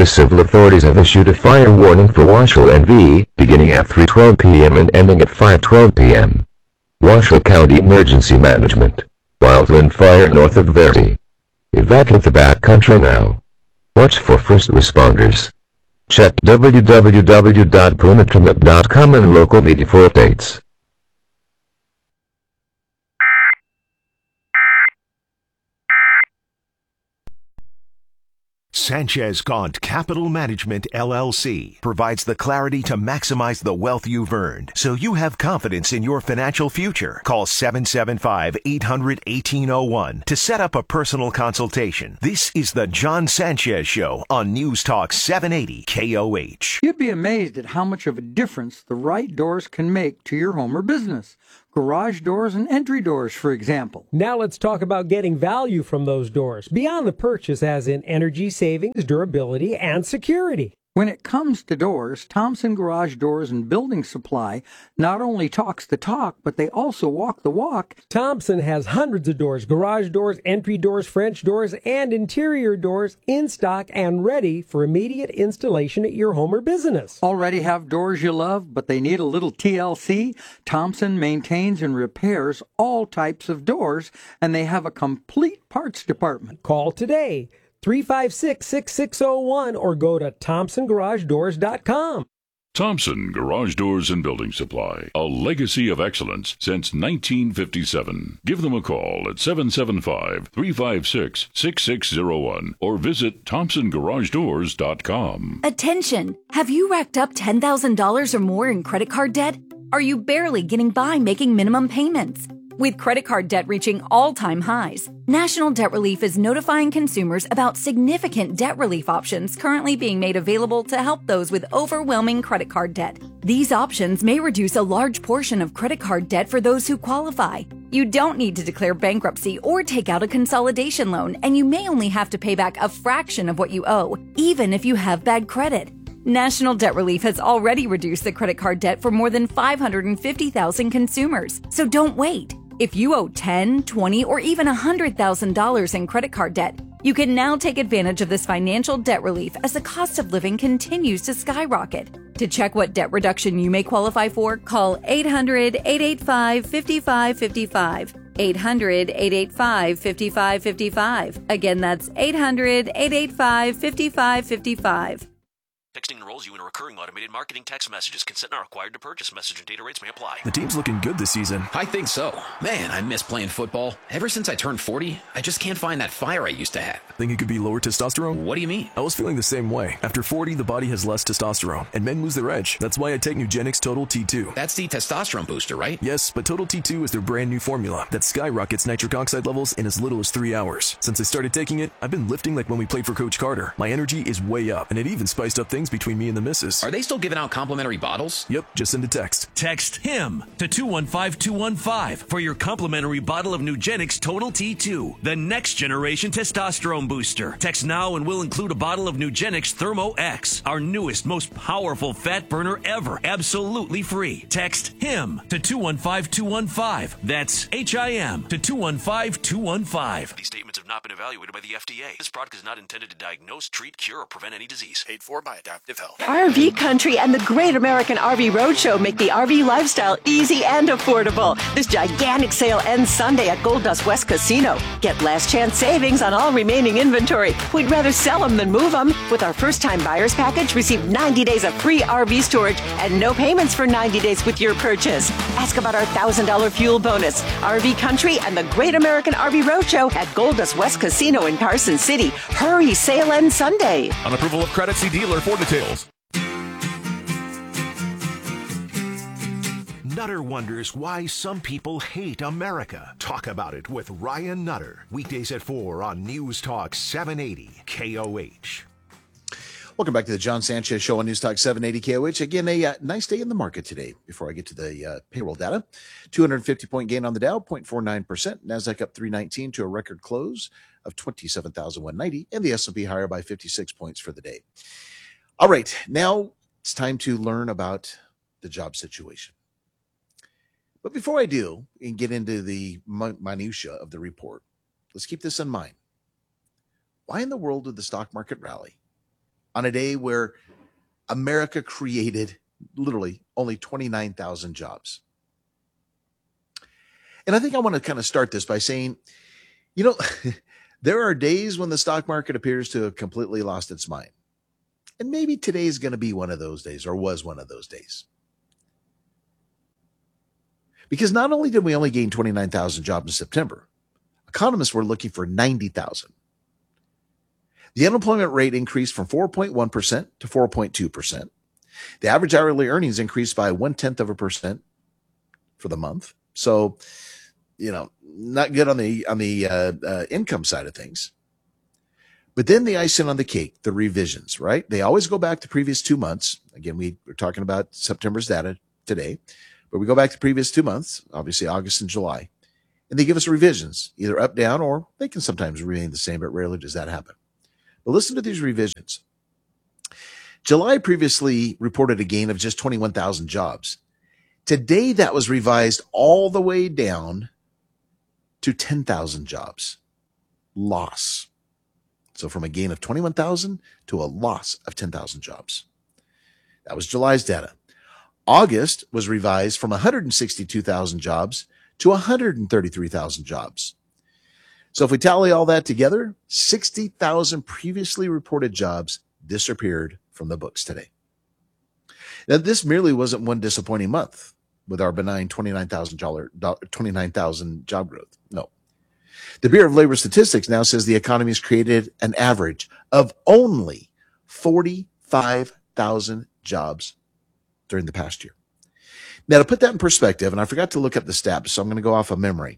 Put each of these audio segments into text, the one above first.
The civil authorities have issued a fire warning for Washoe NV, beginning at 3:12 p.m. and ending at 5:12 p.m. Washoe County Emergency Management. Wildland Fire north of Verdi. Evacuate the backcountry now. Watch for first responders. Check www.punatrmip.com and local media for updates. Sanchez Gaunt Capital Management, LLC provides the clarity to maximize the wealth you've earned so you have confidence in your financial future. Call 775-800-1801 to set up a personal consultation. This is the John Sanchez Show on News Talk 780 KOH. You'd be amazed at how much of a difference the right doors can make to your home or business. Garage doors and entry doors, for example. Now let's talk about getting value from those doors, beyond the purchase as in energy savings, durability, and security. When it comes to doors, Thompson Garage Doors and Building Supply not only talks the talk, but they also walk the walk. Thompson has hundreds of doors, garage doors, entry doors, French doors, and interior doors in stock and ready for immediate installation at your home or business. Already have doors you love, but they need a little TLC? Thompson maintains and repairs all types of doors, and they have a complete parts department. Call today. 356-6601 or go to ThompsonGarageDoors.com. Thompson Garage Doors and Building Supply, a legacy of excellence since 1957. Give them a call at 775-356-6601 or visit ThompsonGarageDoors.com. Attention! Have you racked up $10,000 or more in credit card debt? Are you barely getting by making minimum payments? With credit card debt reaching all-time highs, National Debt Relief is notifying consumers about significant debt relief options currently being made available to help those with overwhelming credit card debt. These options may reduce a large portion of credit card debt for those who qualify. You don't need to declare bankruptcy or take out a consolidation loan, and you may only have to pay back a fraction of what you owe, even if you have bad credit. National Debt Relief has already reduced the credit card debt for more than 550,000 consumers, so don't wait. If you owe $10,000, $20,000, or even $100,000 in credit card debt, you can now take advantage of this financial debt relief as the cost of living continues to skyrocket. To check what debt reduction you may qualify for, call 800-885-5555. 800-885-5555. Again, that's 800-885-5555. Texting enrolls you in a recurring automated marketing text messages. Consent not required to purchase. Message and data rates may apply. The team's looking good this season. I think so. Man, I miss playing football. Ever since I turned 40, I just can't find that fire I used to have. Think it could be lower testosterone? What do you mean? I was feeling the same way. After 40, the body has less testosterone, and men lose their edge. That's why I take Nugenix Total T2. That's the testosterone booster, right? Yes, but Total T2 is their brand new formula that skyrockets nitric oxide levels in as little as 3 hours. Since I started taking it, I've been lifting like when we played for Coach Carter. My energy is way up, and it even spiced up things between me and the missus. Are they still giving out complimentary bottles? Yep, just send a text. Text HIM to 215-215 for your complimentary bottle of Nugenix Total T2, the next generation testosterone booster. Text now and we'll include a bottle of Nugenix Thermo X, our newest, most powerful fat burner ever, absolutely free. Text HIM to 215-215. That's HIM to 215-215. These statements have not been evaluated by the FDA. This product is not intended to diagnose, treat, cure, or prevent any disease. Paid for by Adaptive Health. RV Country and the Great American RV Roadshow make the RV lifestyle easy and affordable. This gigantic sale ends Sunday at Gold Dust West Casino. Get last chance savings on all remaining inventory. We'd rather sell them than move them. With our first time buyers package, receive 90 days of free RV storage and no payments for 90 days with your purchase. Ask about our $1,000 fuel bonus. RV Country and the Great American RV Roadshow at Gold Dust West Casino in Carson City. Hurry, sale ends Sunday. On approval of credit, see dealer for details. Nutter wonders why some people hate America. Talk about it with Ryan Nutter. Weekdays at 4 on News Talk 780 KOH. Welcome back to the John Sanchez Show on News Talk 780 KOH. Again, a nice day in the market today. Before I get to the payroll data, 250-point gain on the Dow, 0.49%. NASDAQ up 319 to a record close of 27,190, and the S&P higher by 56 points for the day. All right, now it's time to learn about the job situation. But before I do and get into the minutia of the report, let's keep this in mind. Why in the world did the stock market rally? on a day where America created literally only 29,000 jobs. And I think I want to kind of start this by saying, there are days when the stock market appears to have completely lost its mind. And maybe today is going to be one of those days, or was one of those days. Because not only did we only gain 29,000 jobs in September, economists were looking for 90,000. The unemployment rate increased from 4.1% to 4.2%. The average hourly earnings increased by 0.1% for the month. So, not good on the income side of things. But then the icing on the cake, the revisions, right? They always go back to previous 2 months. Again, we're talking about September's data today, but we go back to previous 2 months, obviously August and July, and they give us revisions, either up, down, or they can sometimes remain the same, but rarely does that happen. But listen to these revisions. July previously reported a gain of just 21,000 jobs. Today, that was revised all the way down to 10,000 jobs. Loss. So from a gain of 21,000 to a loss of 10,000 jobs. That was July's data. August was revised from 162,000 jobs to 133,000 jobs. So if we tally all that together, 60,000 previously reported jobs disappeared from the books today. Now, this merely wasn't one disappointing month with our benign 29,000 job growth. No. The Bureau of Labor Statistics now says the economy has created an average of only 45,000 jobs during the past year. Now, to put that in perspective, and I forgot to look up the stats, so I'm going to go off of memory.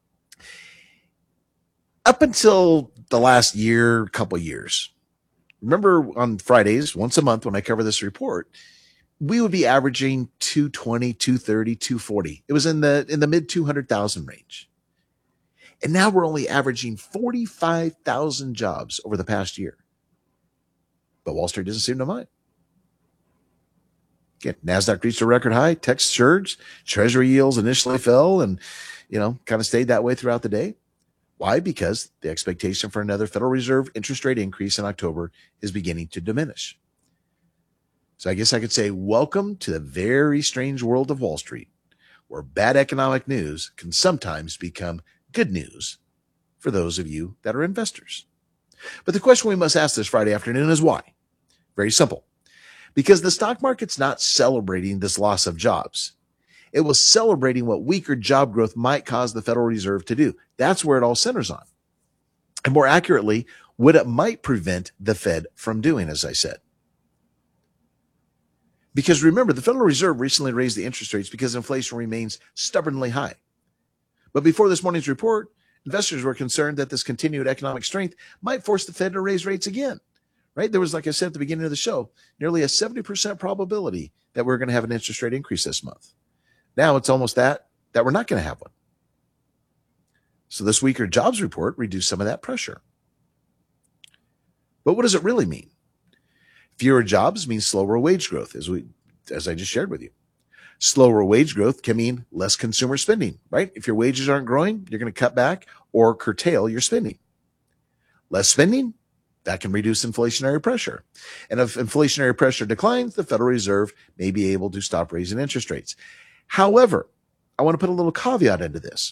Up until the last year, couple years, remember on Fridays, once a month when I cover this report, we would be averaging 220, 230, 240. It was in the mid 200,000 range. And now we're only averaging 45,000 jobs over the past year. But Wall Street doesn't seem to mind. Again, NASDAQ reached a record high, tech surged, Treasury yields initially fell and, kind of stayed that way throughout the day. Why? Because the expectation for another Federal Reserve interest rate increase in October is beginning to diminish. So I guess I could say, welcome to the very strange world of Wall Street, where bad economic news can sometimes become good news for those of you that are investors. But the question we must ask this Friday afternoon is why? Very simple. Because the stock market's not celebrating this loss of jobs. It was celebrating what weaker job growth might cause the Federal Reserve to do. That's where it all centers on. And more accurately, what it might prevent the Fed from doing, as I said. Because remember, the Federal Reserve recently raised the interest rates because inflation remains stubbornly high. But before this morning's report, investors were concerned that this continued economic strength might force the Fed to raise rates again. Right? There was, like I said at the beginning of the show, nearly a 70% probability that we're going to have an interest rate increase this month. Now it's almost that we're not going to have one. So this weaker jobs report reduced some of that pressure. But what does it really mean? Fewer jobs means slower wage growth, as I just shared with you. Slower wage growth can mean less consumer spending, right? If your wages aren't growing, you're going to cut back or curtail your spending. Less spending, that can reduce inflationary pressure. And if inflationary pressure declines, the Federal Reserve may be able to stop raising interest rates. However, I want to put a little caveat into this.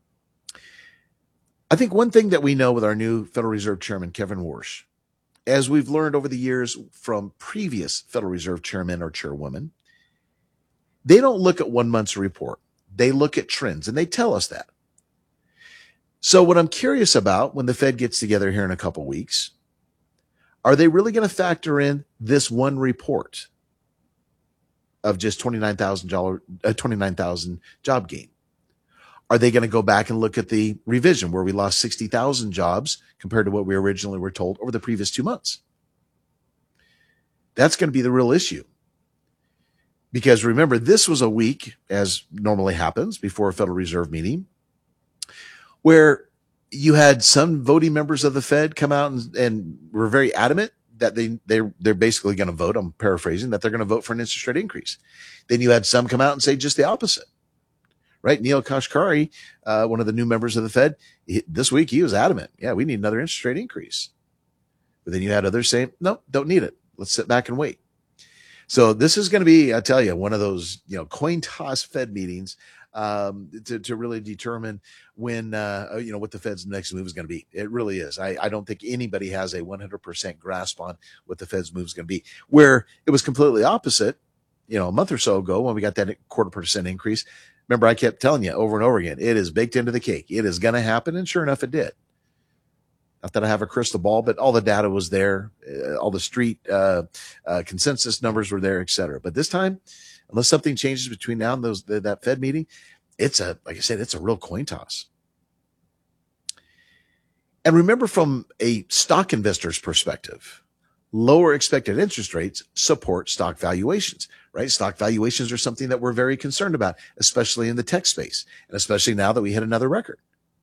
I think one thing that we know with our new Federal Reserve Chairman, Kevin Warsh, as we've learned over the years from previous Federal Reserve chairmen or chairwomen, they don't look at 1 month's report. They look at trends, and they tell us that. So what I'm curious about when the Fed gets together here in a couple weeks, are they really going to factor in this one report of just 29,000 job gain? Are they going to go back and look at the revision where we lost 60,000 jobs compared to what we originally were told over the previous 2 months? That's going to be the real issue. Because remember, this was a week, as normally happens before a Federal Reserve meeting, where you had some voting members of the Fed come out and were very adamant that they're basically going to vote, I'm paraphrasing, that they're going to vote for an interest rate increase. Then you had some come out and say just the opposite, right? Neel Kashkari, one of the new members of the Fed, this week he was adamant. Yeah, we need another interest rate increase. But then you had others saying, no, don't need it. Let's sit back and wait. So this is going to be, I tell you, one of those, coin toss Fed meetings to really determine when, what the Fed's next move is going to be. It really is. I don't think anybody has a 100% grasp on what the Fed's move is going to be, where it was completely opposite, a month or so ago when we got that 0.25% increase. Remember, I kept telling you over and over again, it is baked into the cake. It is going to happen. And sure enough, it did. Not that I have a crystal ball, but all the data was there. All the street consensus numbers were there, et cetera. But this time, unless something changes between now and that Fed meeting, it's a real coin toss. And remember, from a stock investor's perspective, lower expected interest rates support stock valuations, right? Stock valuations are something that we're very concerned about, especially in the tech space, and especially now that we hit another record.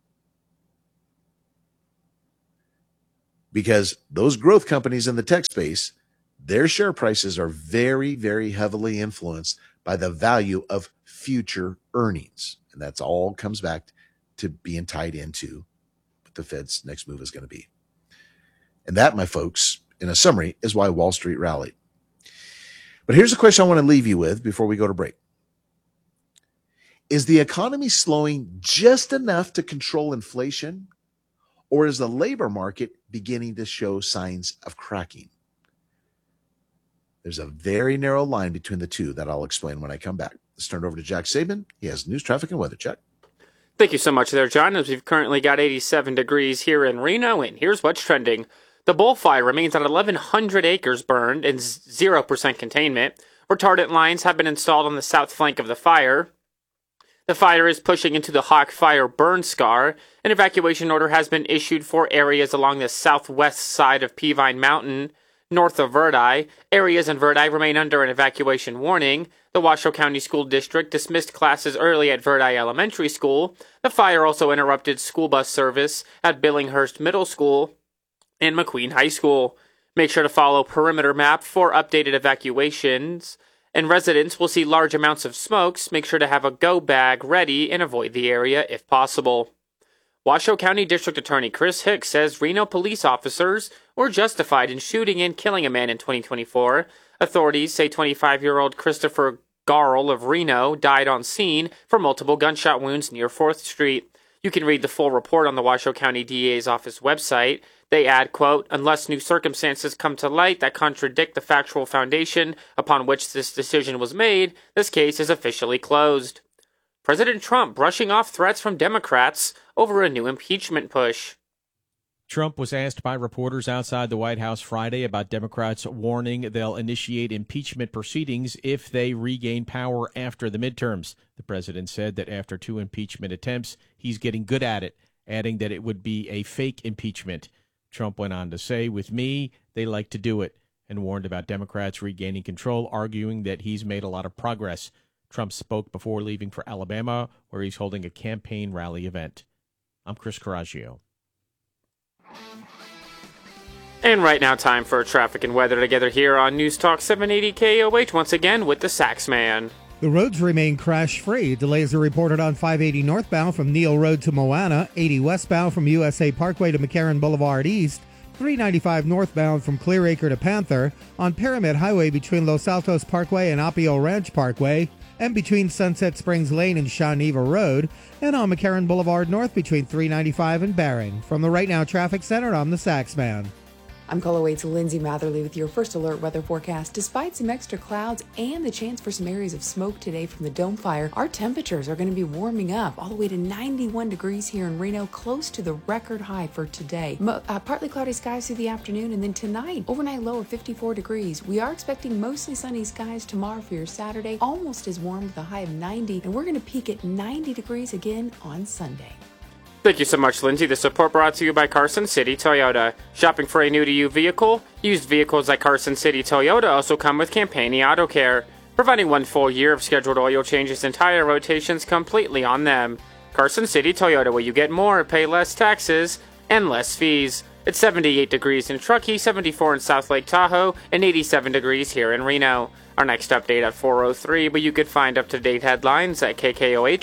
Because those growth companies in the tech space, their share prices are very, very heavily influenced by the value of future earnings. And that's all comes back to being tied into what the Fed's next move is going to be. And that, my folks, in a summary, is why Wall Street rallied. But here's a question I want to leave you with before we go to break. Is the economy slowing just enough to control inflation? Or is the labor market beginning to show signs of cracking? There's a very narrow line between the two that I'll explain when I come back. Let's turn it over to Jack Saban. He has news, traffic, and weather. Jack. Thank you so much there, John. As we've currently got 87 degrees here in Reno, and here's what's trending. The bullfire remains at 1,100 acres burned and 0% containment. Retardant lines have been installed on the south flank of the fire. The fire is pushing into the Hawk Fire burn scar. An evacuation order has been issued for areas along the southwest side of Peavine Mountain, north of Verdi. Areas in Verdi remain under an evacuation warning. The Washoe County School District dismissed classes early at Verdi Elementary School. The fire also interrupted school bus service at Billinghurst Middle School and McQueen High School. Make sure to follow Perimeter Map for updated evacuations. And residents will see large amounts of smokes. Make sure to have a go bag ready and avoid the area if possible. Washoe County District Attorney Chris Hicks says Reno police officers were justified in shooting and killing a man in 2024. Authorities say 25-year-old Christopher Garl of Reno died on scene from multiple gunshot wounds near 4th Street. You can read the full report on the Washoe County DA's office website. They add, quote, unless new circumstances come to light that contradict the factual foundation upon which this decision was made, this case is officially closed. President Trump brushing off threats from Democrats over a new impeachment push. Trump was asked by reporters outside the White House Friday about Democrats warning they'll initiate impeachment proceedings if they regain power after the midterms. The president said that after 2 impeachment attempts, he's getting good at it, adding that it would be a fake impeachment. Trump went on to say, with me, they like to do it, and warned about Democrats regaining control, arguing that he's made a lot of progress. Trump spoke before leaving for Alabama, where he's holding a campaign rally event. I'm Chris Coraggio. And right now, time for traffic and weather together here on News Talk 780 KOH, once again with the Saxman. The roads remain crash-free. Delays are reported on 580 northbound from Neal Road to Moana, 80 westbound from USA Parkway to McCarran Boulevard East, 395 northbound from Clearacre to Panther, on Pyramid Highway between Los Altos Parkway and Apio Ranch Parkway, and between Sunset Springs Lane and Shawneva Road, and on McCarran Boulevard North between 395 and Baring. From the Right Now Traffic Center, I'm the Saxman. I'm Caller Wade's Lindsay Matherly with your first alert weather forecast. Despite some extra clouds and the chance for some areas of smoke today from the dome fire, our temperatures are going to be warming up all the way to 91 degrees here in Reno, close to the record high for today. Partly cloudy skies through the afternoon, and then tonight, overnight low of 54 degrees. We are expecting mostly sunny skies tomorrow for your Saturday, almost as warm with a high of 90, and we're going to peak at 90 degrees again on Sunday. Thank you so much, Lindsay. The support brought to you by Carson City Toyota. Shopping for a new-to-you vehicle? Used vehicles like Carson City Toyota also come with Campani Auto Care, providing 1 full year of scheduled oil changes and tire rotations completely on them. Carson City Toyota, where you get more, pay less taxes, and less fees. It's 78 degrees in Truckee, 74 in South Lake Tahoe, and 87 degrees here in Reno. Our next update at 4:03, but you could find up-to-date headlines at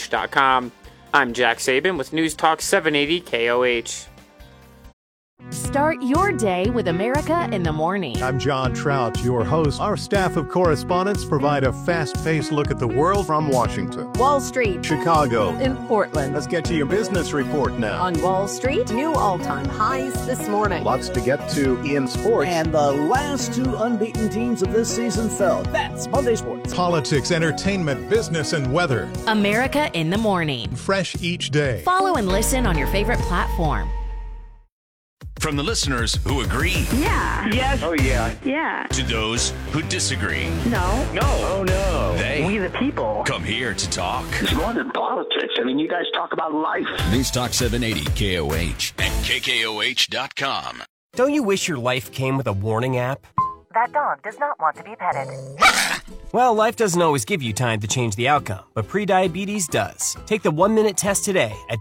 KKOH.com. I'm Jack Saban with News Talk 780 KOH. Start your day with America in the Morning. I'm John Trout, your host. Our staff of correspondents provide a fast-paced look at the world from Washington, Wall Street, Chicago, in Portland. Let's get to your business report now. On Wall Street, new all-time highs this morning. Lots to get to in sports. And the last two unbeaten teams of this season fell. That's Monday Sports. Politics, entertainment, business, and weather. America in the Morning. Fresh each day. Follow and listen on your favorite platform. From the listeners who agree. Yeah. Yes. Oh, yeah. Yeah. To those who disagree. No. No. Oh, no. They. We the people. Come here to talk. It's more than politics. I mean, you guys talk about life. News Talk 780 KOH and KKOH.com. Don't you wish your life came with a warning app? That dog does not want to be petted. Well, life doesn't always give you time to change the outcome, but prediabetes does. Take the 1-minute test today at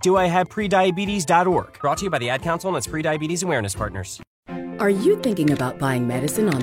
doihaveprediabetes.org. Brought to you by the Ad Council and its Prediabetes Awareness Partners. Are you thinking about buying medicine on